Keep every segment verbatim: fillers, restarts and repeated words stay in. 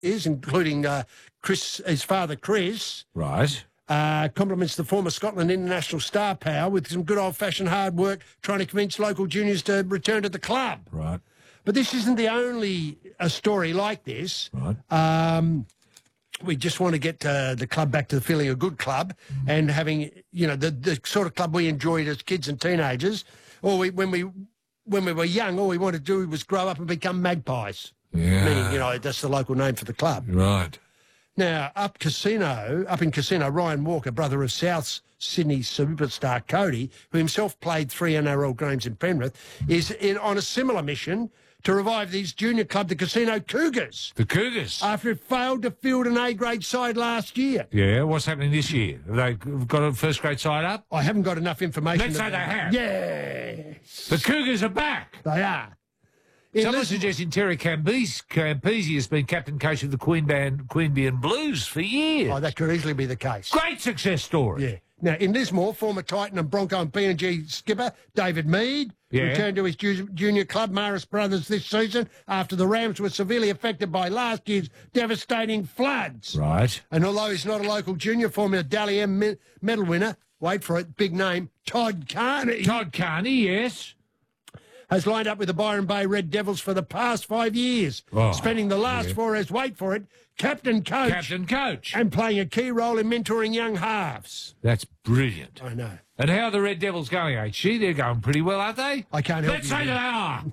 is, including uh, Chris, his father Chris. Right. Uh, compliments the former Scotland international star power with some good old-fashioned hard work trying to convince local juniors to return to the club. Right. But this isn't the only a story like this. Right. Um, we just want to get uh, the club back to feeling a good club and having, you know, the, the sort of club we enjoyed as kids and teenagers. Or we, when we when we were young, all we wanted to do was grow up and become magpies. Yeah. Meaning, you know, that's the local name for the club. Right. Now, up Casino, up in Casino, Ryan Walker, brother of South Sydney superstar Cody, who himself played three N R L games in Penrith, is in on a similar mission to revive these junior club, the Casino Cougars. The Cougars? After it failed to field an A-grade side last year. Yeah, what's happening this year? Have they got a first-grade side up? I haven't got enough information. Let's say they have. Yes. The Cougars are back. They are. Someone suggesting Terry Campese, Campese has been captain coach of the Queanbeyan, Queanbeyan Blues for years. Oh, that could easily be the case. Great success story. Yeah. Now, in Lismore, former Titan and Bronco and P N G skipper David Mead yeah. returned to his ju junior club, Maris Brothers, this season after the Rams were severely affected by last year's devastating floods. Right. And although he's not a local junior, former Dally M me medal winner, wait for it, big name, Todd Carney. Todd Carney, yes. Has lined up with the Byron Bay Red Devils for the past five years, oh, spending the last yeah. four as, wait for it, captain coach. Captain coach. And playing a key role in mentoring young halves. That's brilliant. I know. And how are the Red Devils going, H G? They're going pretty well, aren't they? I can't help Let's you. say that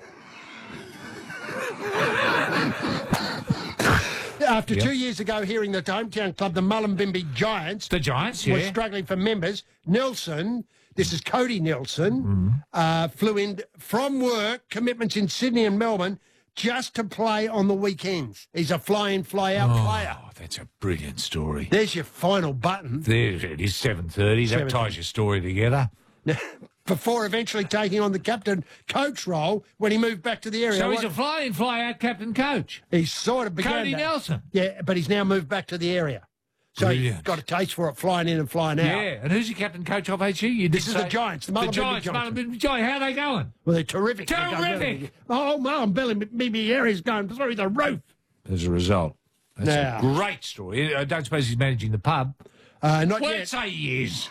they are. After yep. two years ago hearing that the hometown club, the Mullumbimby Giants... The Giants, were yeah. struggling for members, Nelson... This is Cody Nelson, mm-hmm. uh, flew in from work, commitments in Sydney and Melbourne, just to play on the weekends. He's a fly-in, fly-out oh, player. Oh, that's a brilliant story. There's your final button. There it is, seven thirty. That ties your story together. Before eventually taking on the captain coach role when he moved back to the area. So he's what? a fly-in, fly-out captain coach? He's sort of began Cody that. Nelson? Yeah, but he's now moved back to the area. So Brilliant. he's got a taste for it, flying in and flying out. Yeah, and who's your captain coach of H G? You this is the Giants. The, the Giants, Mullumbimby Giants. How are they going? Well, they're terrific. Terrific! They're oh, Mullumbimby area's going through the roof. As a result. That's now, a great story. I don't suppose he's managing the pub. Uh, not well, yet. Let's say he is.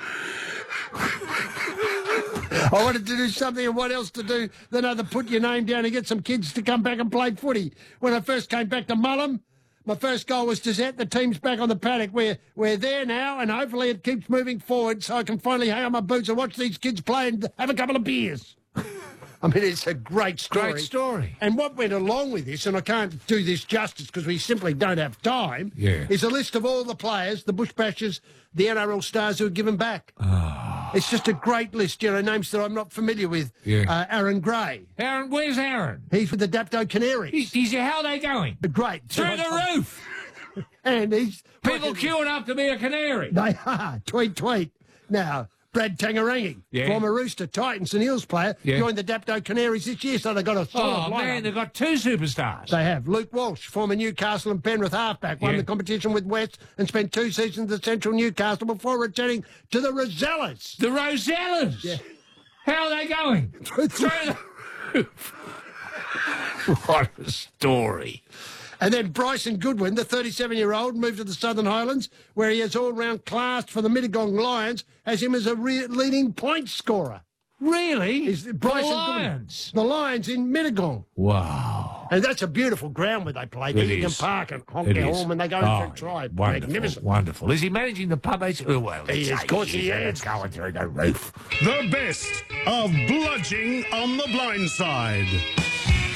I wanted to do something, and what else to do than other put your name down and get some kids to come back and play footy. When I first came back to Mullum, my first goal was to set the team's back on the paddock. We're, we're there now, and hopefully it keeps moving forward so I can finally hang on my boots and watch these kids play and have a couple of beers. I mean, it's a great story. Great story. And what went along with this, and I can't do this justice because we simply don't have time, yeah. is a list of all the players, the Bush Bashers, the N R L stars who have given back. Oh. It's just a great list, you know, names that I'm not familiar with. Yeah. Uh, Aaron Gray. Aaron, where's Aaron? He's with the Dapto Canaries. He's, he's, how are they going? Great. Through the roof. And he's... People queuing up to be a canary. They are. Tweet, tweet. Now, Brad Tangarangi, yeah. former Rooster, Titans and Eels player, yeah. joined the Dapto Canaries this year, so they've got a solid Oh, man, they've got two superstars. They have. Luke Walsh, former Newcastle and Penrith halfback, won yeah. the competition with West and spent two seasons at Central Newcastle before returning to the Rosellas. The Rosellas? Yeah. How are they going? Through the roof. What a story. And then Bryson Goodwin, the thirty-seven-year-old, moved to the Southern Highlands, where he has all-round class for the Mittagong Lions, has him as a re leading point scorer. Really? He's Bryson the Lions? Goodwin. The Lions in Mittagong. Wow. And that's a beautiful ground where they play. Gilligan Park and Honky Home, and they go oh, through Tribe. Wonderful, Magnificent. wonderful. Is he managing the pub? Oh, well, he is. Of course he is. It's going through the roof. The best of Bludging on the Blind Side.